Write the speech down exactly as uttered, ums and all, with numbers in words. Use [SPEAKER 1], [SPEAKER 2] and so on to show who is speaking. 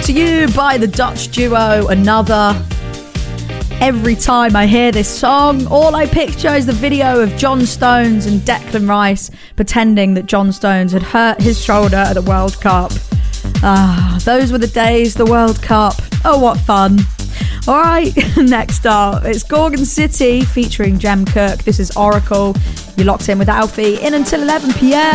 [SPEAKER 1] to You by the Dutch duo Another. Every time I hear this song, all I picture is the video of John Stones and Declan Rice pretending that John Stones had hurt his shoulder at the World Cup. Ah, those were the days, the World Cup. Oh, what fun. All right, next up, it's Gorgon City featuring Jem Cook. This is Oracle. You're locked in with Alfie in until eleven p.m.